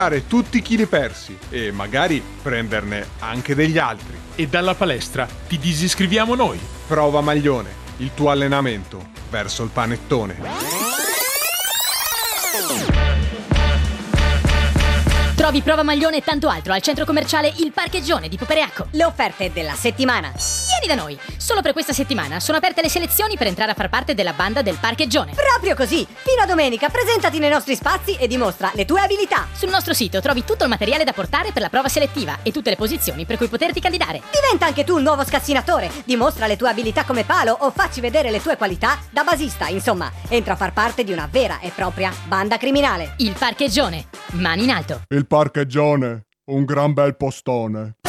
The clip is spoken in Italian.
tutti i chili persi e magari prenderne anche degli altri. E dalla palestra ti disiscriviamo noi. Prova Maglione, il tuo allenamento verso il panettone. Trovi Prova Maglione e tanto altro al centro commerciale Il Parcheggione di Popereacco. Le offerte della settimana. Vieni da noi! Solo per questa settimana sono aperte le selezioni per entrare a far parte della banda del Parcheggione. Proprio così! Fino a domenica presentati nei nostri spazi e dimostra le tue abilità. Sul nostro sito trovi tutto il materiale da portare per la prova selettiva e tutte le posizioni per cui poterti candidare. Diventa anche tu un nuovo scassinatore. Dimostra le tue abilità come palo o facci vedere le tue qualità da basista. Insomma, entra a far parte di una vera e propria banda criminale. Il Parcheggione. Mani in alto. Il Parcheggione, un gran bel postone.